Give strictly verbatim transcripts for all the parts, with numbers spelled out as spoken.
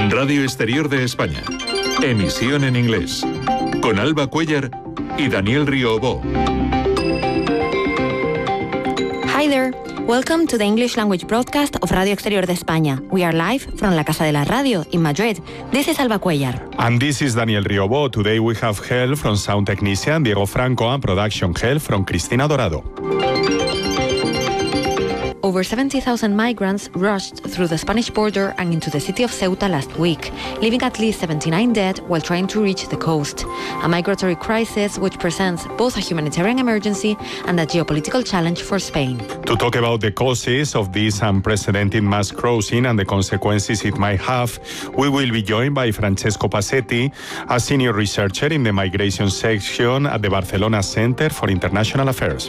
Radio Exterior de España. Emisión en inglés. Con Alba Cuellar y Daniel Riobó. Hi there. Welcome to the English language broadcast of Radio Exterior de España. We are live from La Casa de la Radio in Madrid. This is Alba Cuellar. And this is Daniel Riobó. Today we have help from sound technician Diego Franco and production help from Cristina Dorado. Over seventy thousand migrants rushed through the Spanish border and into the city of Ceuta last week, leaving at least seventy-nine dead while trying to reach the coast. A migratory crisis which presents both a humanitarian emergency and a geopolitical challenge for Spain. To talk about the causes of this unprecedented mass crossing and the consequences it might have, we will be joined by Francesco Passetti, a senior researcher in the migration section at the Barcelona Center for International Affairs.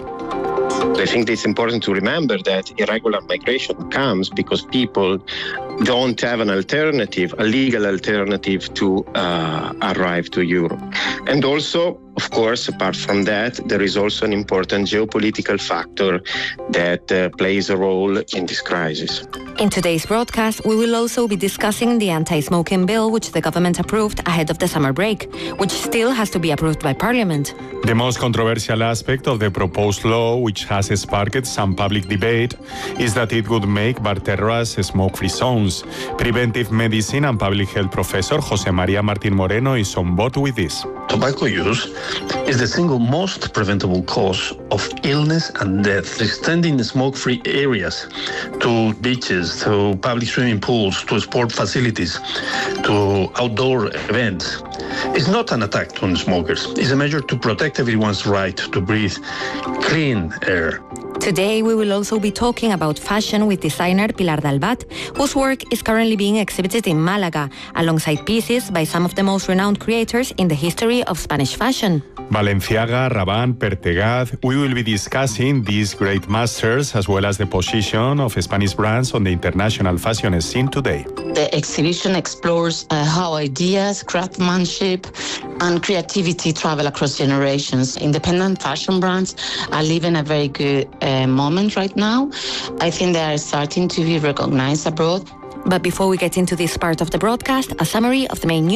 I think it's important to remember that irregular migration comes because people don't have an alternative, a legal alternative to uh, arrive to Europe. And also, of course, apart from that, there is also an important geopolitical factor that uh, plays a role in this crisis. In today's broadcast, we will also be discussing the anti-smoking bill which the government approved ahead of the summer break, which still has to be approved by Parliament. The most controversial aspect of the proposed law, which has sparked some public debate, is that it would make barterras smoke-free zones. Preventive medicine and public health professor José María Martín Moreno is on board with this. Tobacco use is the single most preventable cause of illness and death. Extending smoke-free areas to beaches, to public swimming pools, to sport facilities, to outdoor events is not an attack on smokers. It's a measure to protect everyone's right to breathe clean air. Today, we will also be talking about fashion with designer Pilar Dalbat, whose work is currently being exhibited in Málaga, alongside pieces by some of the most renowned creators in the history of Spanish fashion. Balenciaga, Rabanne, Pertegaz. We will be discussing these great masters as well as the position of Spanish brands on the international fashion scene today. The exhibition explores uh, how ideas, craftsmanship, and creativity travel across generations. Independent fashion brands are living a very good uh, moment right now. I think they are starting to be recognized abroad. But before we get into this part of the broadcast, a summary of the main news.